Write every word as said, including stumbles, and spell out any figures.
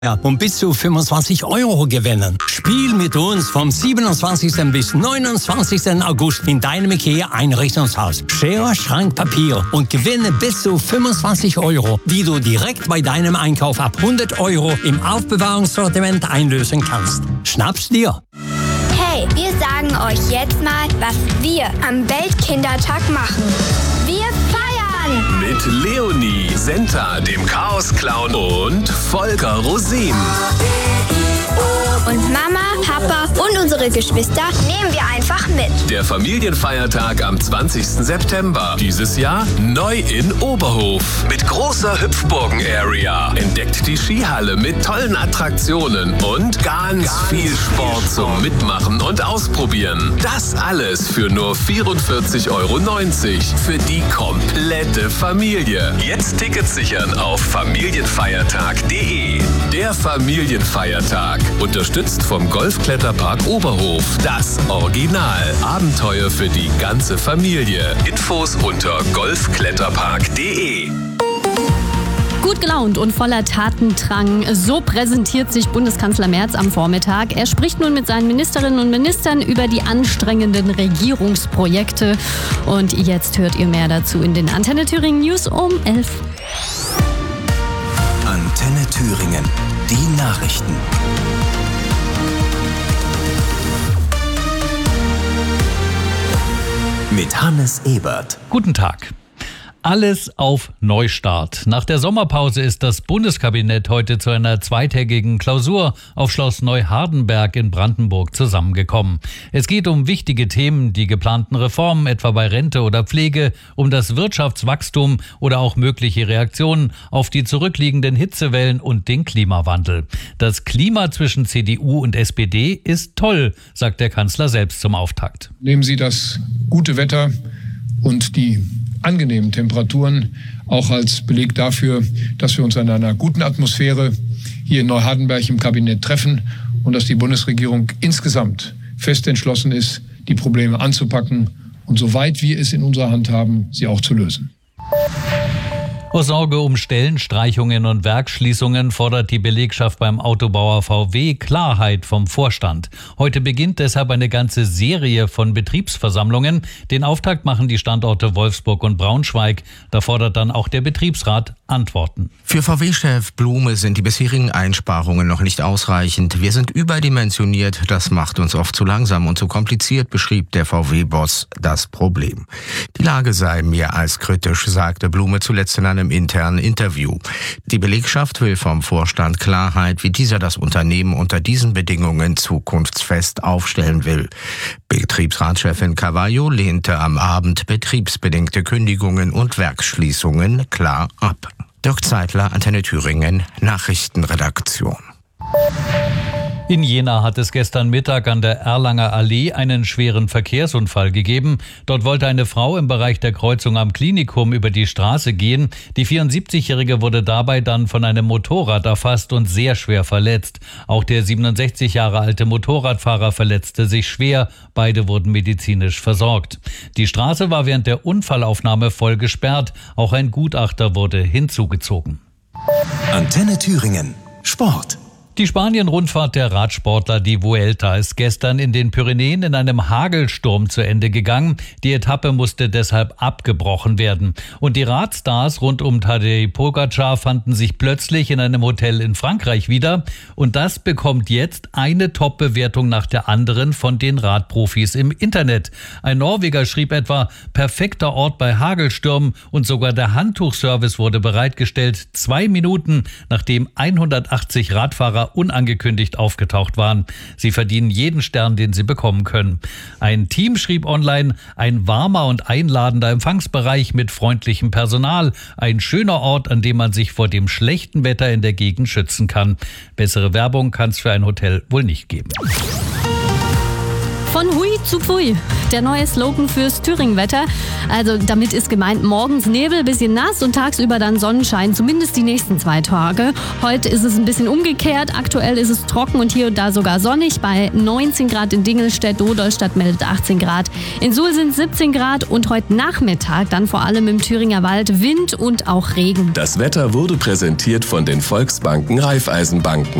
und bis zu fünfundzwanzig Euro gewinnen. Spiel mit uns vom siebenundzwanzigsten bis neunundzwanzigsten August in deinem IKEA-Einrichtungshaus. Schere, Schrank, Papier und gewinne bis zu fünfundzwanzig Euro, die du direkt bei deinem Einkauf ab hundert Euro im Aufbewahrungssortiment einlösen kannst. Schnapp's dir! Hey, wir sagen euch jetzt mal, was wir am Weltkindertag machen. Wir feiern! Mit Leonie, Senta, dem Chaos-Clown und Volker Rosin. Und Mama, Papa und unsere Geschwister nehmen wir einfach mit. Der Familienfeiertag am zwanzigsten September. Dieses Jahr neu in Oberhof. Mit großer Hüpfburgen-Area. Entdeckt die Skihalle mit tollen Attraktionen und ganz, ganz viel Sport zum Mitmachen und Ausprobieren. Das alles für nur vierundvierzig Euro neunzig. Für die komplette Familie. Jetzt Tickets sichern auf familienfeiertag punkt de. Der Familienfeiertag. Unterstützt vom Golfkletterpark Oberhof. Das Original. Abenteuer für die ganze Familie. Infos unter golfkletterpark punkt de. Gut gelaunt und voller Tatendrang, so präsentiert sich Bundeskanzler Merz am Vormittag. Er spricht nun mit seinen Ministerinnen und Ministern über die anstrengenden Regierungsprojekte. Und jetzt hört ihr mehr dazu in den Antenne Thüringen News um elf. Antenne Thüringen, die Nachrichten. Mit Hannes Ebert. Guten Tag. Alles auf Neustart. Nach der Sommerpause ist das Bundeskabinett heute zu einer zweitägigen Klausur auf Schloss Neuhardenberg in Brandenburg zusammengekommen. Es geht um wichtige Themen, die geplanten Reformen, etwa bei Rente oder Pflege, um das Wirtschaftswachstum oder auch mögliche Reaktionen auf die zurückliegenden Hitzewellen und den Klimawandel. Das Klima zwischen C D U und S P D ist toll, sagt der Kanzler selbst zum Auftakt. Nehmen Sie das gute Wetter und die angenehmen Temperaturen auch als Beleg dafür, dass wir uns in einer guten Atmosphäre hier in Neuhardenberg im Kabinett treffen und dass die Bundesregierung insgesamt fest entschlossen ist, die Probleme anzupacken und soweit wir es in unserer Hand haben, sie auch zu lösen. Aus Sorge um Stellenstreichungen und Werksschließungen fordert die Belegschaft beim Autobauer V W Klarheit vom Vorstand. Heute beginnt deshalb eine ganze Serie von Betriebsversammlungen. Den Auftakt machen die Standorte Wolfsburg und Braunschweig. Da fordert dann auch der Betriebsrat Antworten. Für V W-Chef Blume sind die bisherigen Einsparungen noch nicht ausreichend. Wir sind überdimensioniert, das macht uns oft zu langsam und zu kompliziert, beschrieb der V W-Boss das Problem. Die Lage sei mehr als kritisch, sagte Blume zuletzt in einem im internen Interview. Die Belegschaft will vom Vorstand Klarheit, wie dieser das Unternehmen unter diesen Bedingungen zukunftsfest aufstellen will. Betriebsratschefin Cavallo lehnte am Abend betriebsbedingte Kündigungen und Werksschließungen klar ab. Dirk Zeitler, Antenne Thüringen, Nachrichtenredaktion. In Jena hat es gestern Mittag an der Erlanger Allee einen schweren Verkehrsunfall gegeben. Dort wollte eine Frau im Bereich der Kreuzung am Klinikum über die Straße gehen. Die vierundsiebzigjährige wurde dabei dann von einem Motorrad erfasst und sehr schwer verletzt. Auch der siebenundsechzig Jahre alte Motorradfahrer verletzte sich schwer. Beide wurden medizinisch versorgt. Die Straße war während der Unfallaufnahme voll gesperrt. Auch ein Gutachter wurde hinzugezogen. Antenne Thüringen. Sport. Die Spanien-Rundfahrt der Radsportler, die Vuelta, ist gestern in den Pyrenäen in einem Hagelsturm zu Ende gegangen. Die Etappe musste deshalb abgebrochen werden. Und die Radstars rund um Tadej Pogačar fanden sich plötzlich in einem Hotel in Frankreich wieder. Und das bekommt jetzt eine Top-Bewertung nach der anderen von den Radprofis im Internet. Ein Norweger schrieb etwa, perfekter Ort bei Hagelstürmen, und sogar der Handtuchservice wurde bereitgestellt, zwei Minuten nachdem hundertachtzig Radfahrer unangekündigt aufgetaucht waren. Sie verdienen jeden Stern, den sie bekommen können. Ein Team schrieb online, ein warmer und einladender Empfangsbereich mit freundlichem Personal, ein schöner Ort, an dem man sich vor dem schlechten Wetter in der Gegend schützen kann. Bessere Werbung kann es für ein Hotel wohl nicht geben. Von Hui zu Pfui. Der neue Slogan fürs Thüringen-Wetter. Also damit ist gemeint, morgens Nebel, bisschen nass und tagsüber dann Sonnenschein, zumindest die nächsten zwei Tage. Heute ist es ein bisschen umgekehrt. Aktuell ist es trocken und hier und da sogar sonnig. Bei neunzehn Grad in Dingelstedt, Dodolstadt meldet achtzehn Grad. In Suhl sind siebzehn Grad und heute Nachmittag dann vor allem im Thüringer Wald Wind und auch Regen. Das Wetter wurde präsentiert von den Volksbanken Raiffeisenbanken.